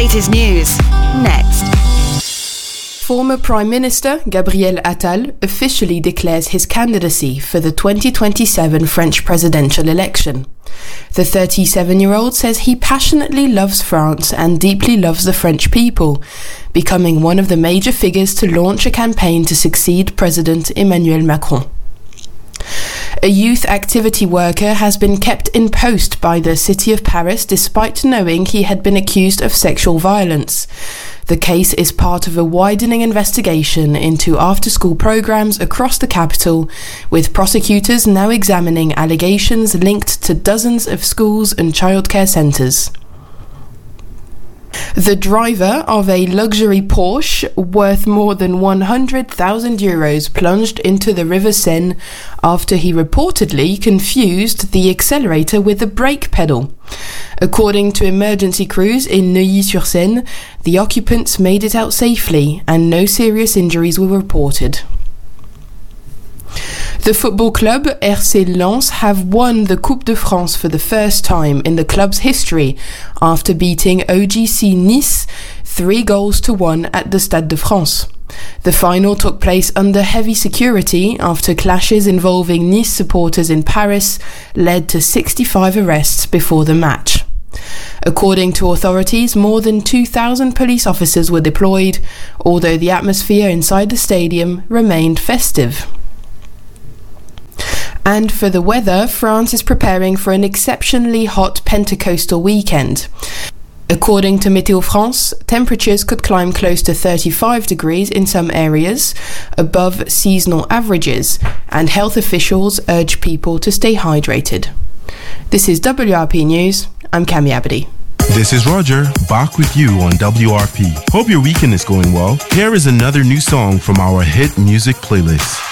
latest news, next. Former Prime Minister Gabriel Attal officially declares his candidacy for the 2027 French presidential election. The 37-year-old says he passionately loves France and deeply loves the French people, becoming one of the major figures to launch a campaign to succeed President Emmanuel Macron. A youth activity worker has been kept in post by the city of Paris despite knowing he had been accused of sexual violence. The case is part of a widening investigation into after-school programs across the capital, with prosecutors now examining allegations linked to dozens of schools and childcare centres. The driver of a luxury Porsche worth more than 100,000 euros plunged into the River Seine after he reportedly confused the accelerator with the brake pedal. According to emergency crews in Neuilly-sur-Seine, the occupants made it out safely and no serious injuries were reported. The football club RC Lens have won the Coupe de France for the first time in the club's history after beating OGC Nice 3-1 at the Stade de France. The final took place under heavy security after clashes involving Nice supporters in Paris led to 65 arrests before the match. According to authorities, more than 2,000 police officers were deployed, although the atmosphere inside the stadium remained festive. And for the weather, France is preparing for an exceptionally hot Pentecostal weekend. According to Météo France, temperatures could climb close to 35 degrees in some areas, above seasonal averages, and health officials urge people to stay hydrated. This is WRP News. I'm Cami Abadi. This is Roger, back with you on WRP. Hope your weekend is going well. Here is another new song from our hit music playlist.